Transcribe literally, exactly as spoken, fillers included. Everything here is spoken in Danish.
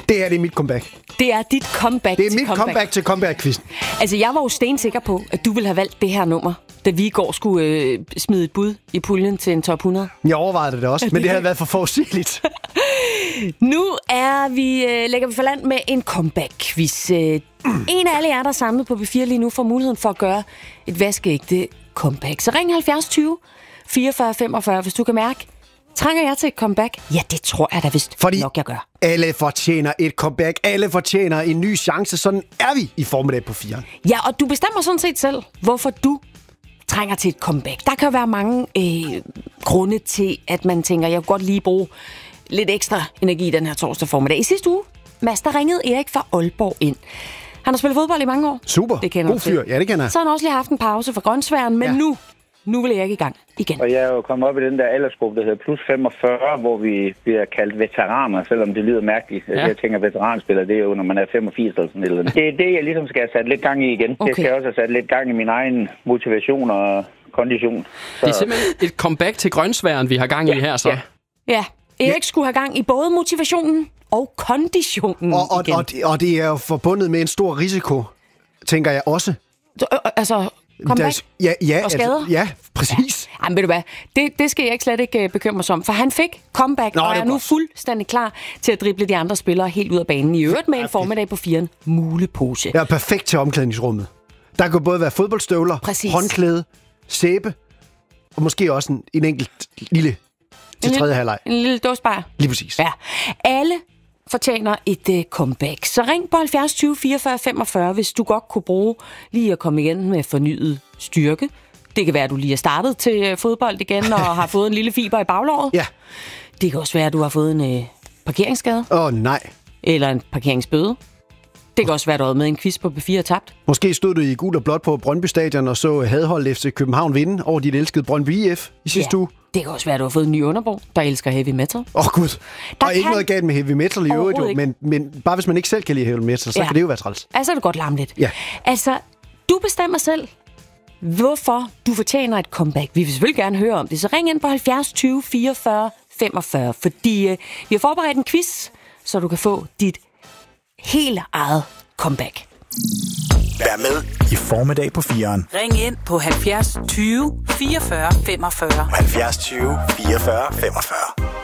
Det er det mit comeback. Det er dit comeback Det er til mit comeback. comeback til comeback-quizzen. Altså, jeg var jo stensikker på, at du ville have valgt det her nummer, da vi i går skulle øh, smide et bud i puljen til en top hundrede. Jeg overvejede det også, men det havde været for forudsigeligt. Nu er vi, øh, lægger vi for land med en comeback-quiz. Øh, en af alle jer, der er samlet på B fire lige nu, får muligheden for at gøre et vaskeægte comeback. Så ring halvfjerds tyve fireogfyrre femogfyrre, hvis du kan mærke. Trænger jeg til et comeback? Ja, det tror jeg da vist Fordi nok, jeg gør. alle fortjener et comeback. Alle fortjener en ny chance. Sådan er vi i formiddag på fire. Ja, og du bestemmer sådan set selv, hvorfor du trænger til et comeback. Der kan jo være mange øh, grunde til, at man tænker, jeg kunne godt lige bruge lidt ekstra energi den her torsdag formiddag. I sidste uge, Mads, der ringede Erik fra Aalborg ind. Han har spillet fodbold i mange år. Super. Det kender God fyr. Ja, det kender jeg. Så har han også lige haft en pause fra grønsværen, men ja. nu, nu vil Erik i gang igen. Og jeg er jo kommet op i den der aldersgruppe, der hedder plus femogfyrre, hvor vi bliver kaldt veteraner, selvom det lyder mærkeligt. Ja. Jeg tænker, veteranspiller, det er jo, når man er femogfirs eller sådan noget. Det er det, jeg ligesom skal have sat lidt gang i igen. Okay. Det skal jeg også have sat lidt gang i min egen motivation og kondition. Så... Det er simpelthen et comeback til grønsværen, vi har gang i ja. her, så. Ja, ja. Erik ja. skulle have gang i både motivationen og konditionen og, og, igen. Og, og, og det er jo forbundet med en stor risiko, tænker jeg også. Så, øh, altså, comeback ja, ja, og skader? Altså, ja, præcis. Ja. Jamen, ved du hvad? Det, det skal jeg ikke slet ikke bekymre mig om, for han fik comeback, Nå, og er, er nu godt. fuldstændig klar til at drible de andre spillere helt ud af banen. I øvrigt med en formiddag på firen mulepose. Ja, perfekt til omklædningsrummet. Der kan både være fodboldstøvler, præcis. håndklæde, sæbe, og måske også en, en enkelt lille til tredje halvleg. En lille dåsebajer. Lige præcis. Ja. Alle fortjener et uh, comeback. Så ring på halvfjerds tyve fireogfyrre femogfyrre, hvis du godt kunne bruge lige at komme igen med fornyet styrke. Det kan være, at du lige er startet til uh, fodbold igen og har fået en lille fiber i baglåret. Ja. Det kan også være, at du har fået en uh, parkeringsskade. Åh, oh, nej. Eller en parkeringsbøde. Det kan også være, at du havde med en quiz på B fire og tabt. Måske stod du i gul og blåt på Brøndby Stadion og så Hadhold F C København vinde over dit elskede Brøndby I F i sidste ja. uge. Det kan også være, at du har fået en ny underbo, der elsker heavy metal. Åh oh, gud. Der og kan... ikke noget galt med heavy metal i øvrigt, jo, men, men bare hvis man ikke selv kan lide heavy metal, så ja. kan det jo være træls. Altså er det godt larme lidt. Ja. Altså, du bestemmer selv, hvorfor du fortjener et comeback. Vi vil selvfølgelig gerne høre om det, så ring ind på halvfjerds tyve fireogfyrre femogfyrre, fordi øh, vi har forberedt en quiz, så du kan få dit helt eget comeback. Vær med i formiddag på firen. Ring ind på halvfjerds tyve fireogfyrre femogfyrre. halvfjerds tyve fireogfyrre femogfyrre.